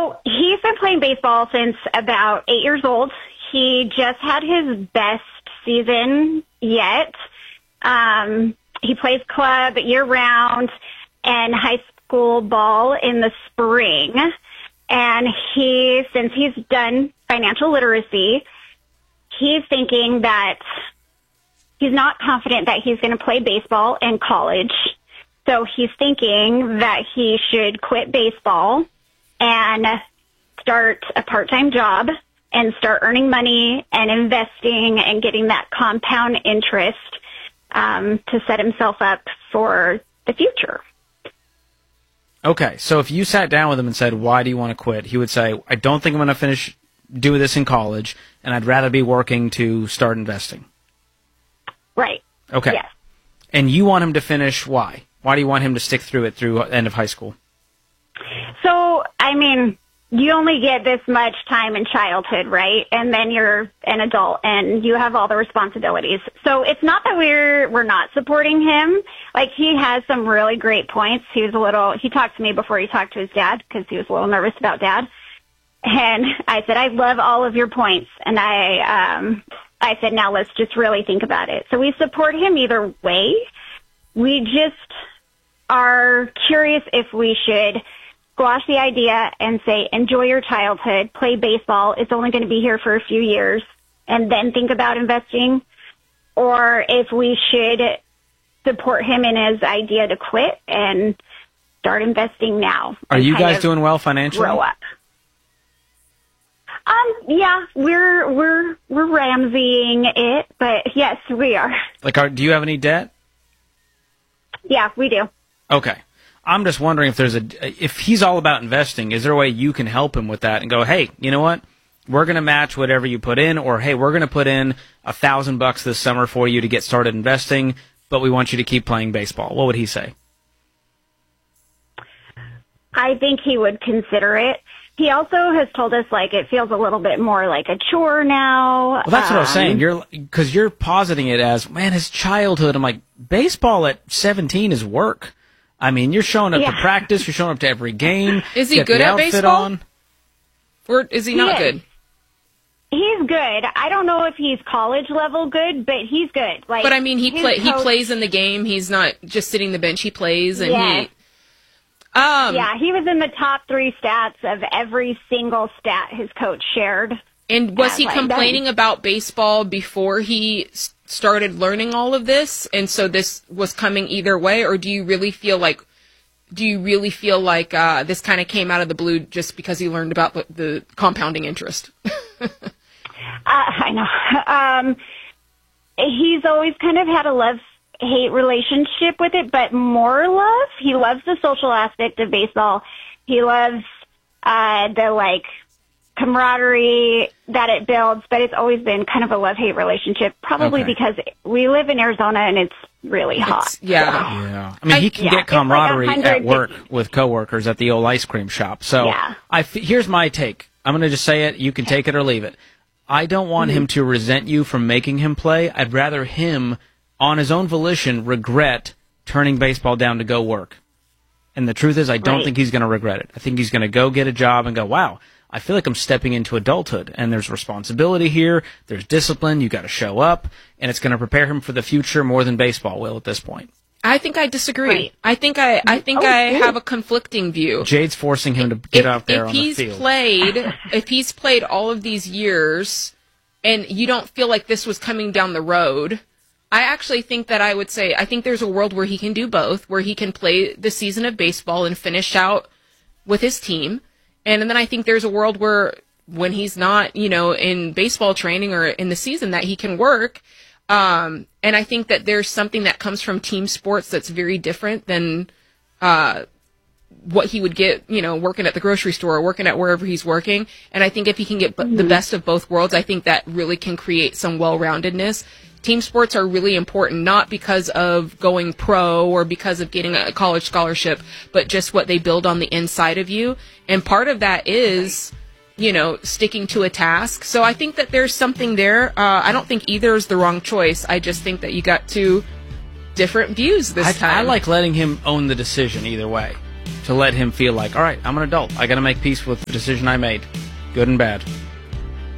So he's been playing baseball since about 8 years old. He just had his best season yet. He plays club year-round and high school ball in the spring. And since he's done financial literacy, he's thinking that he's not confident that he's going to play baseball in college. So he's thinking that he should quit baseball and start a part-time job and start earning money and investing and getting that compound interest to set himself up for the future. Okay, so if you sat down with him and said, why do you want to quit? He would say, I don't think I'm going to finish doing this in college, and I'd rather be working to start investing. Right. Okay. Yes. And you want him to finish why? Why do you want him to stick through it through end of high school? So, I mean, you only get this much time in childhood, right? And then you're an adult and you have all the responsibilities. So it's not that we're not supporting him. Like, he has some really great points. He talked to me before he talked to his dad because he was a little nervous about dad. And I said, I love all of your points. And I said, now let's just really think about it. So we support him either way. We just are curious if we should squash the idea and say, enjoy your childhood, play baseball. It's only going to be here for a few years, and then think about investing. Or if we should support him in his idea to quit and start investing now. Are you guys doing well financially? Grow up. Yeah, we're Ramseying it, but yes, we are. Like, do you have any debt? Yeah, we do. Okay. I'm just wondering if he's all about investing, is there a way you can help him with that and go, hey, you know what? We're going to match whatever you put in, or hey, we're going to put in $1,000 this summer for you to get started investing, but we want you to keep playing baseball. What would he say? I think he would consider it. He also has told us, like, it feels a little bit more like a chore now. Well, that's what I was saying. Because you're positing it as, man, his childhood. I'm like, baseball at 17 is work. I mean, you're showing up to practice. You're showing up to every game. Is he good at baseball? Or is he not good? He's good. I don't know if he's college level good, but he's good. Like, but I mean, he plays in the game. He's not just sitting the bench. He plays, and he was in the top 3 stats of every single stat his coach shared. And was he complaining about baseball before he started learning all of this, and so this was coming either way, or do you really feel like this kind of came out of the blue just because he learned about the compounding interest? I know. He's always kind of had a love-hate relationship with it, but more love. He loves the social aspect of baseball. He loves the camaraderie that it builds, but it's always been kind of a love-hate relationship, probably because we live in Arizona and it's really hot. Yeah. I mean, he can get camaraderie at work with coworkers at the old ice cream shop. So here's my take. I'm going to just say it. You can take it or leave it. I don't want him to resent you for making him play. I'd rather him, on his own volition, regret turning baseball down to go work. And the truth is, I don't think he's going to regret it. I think he's going to go get a job and go, wow, I feel like I'm stepping into adulthood, and there's responsibility here, there's discipline, you got to show up, and it's going to prepare him for the future more than baseball will at this point. I think I disagree. I think I have a conflicting view. Jade's forcing him to get out there on the field. If he's played all of these years, and you don't feel like this was coming down the road, I actually think that I think there's a world where he can do both, where he can play the season of baseball and finish out with his team. And then I think there's a world where when he's not, in baseball training or in the season, that he can work. And I think that there's something that comes from team sports that's very different than what he would get, working at the grocery store or working at wherever he's working. And I think if he can get the best of both worlds, I think that really can create some well-roundedness. Team sports are really important, not because of going pro or because of getting a college scholarship, but just what they build on the inside of you. And part of that is, sticking to a task. So I think that there's something there. I don't think either is the wrong choice. I just think that you got 2 different views this time. I like letting him own the decision either way. to let him feel like, all right, I'm an adult. I got to make peace with the decision I made, good and bad.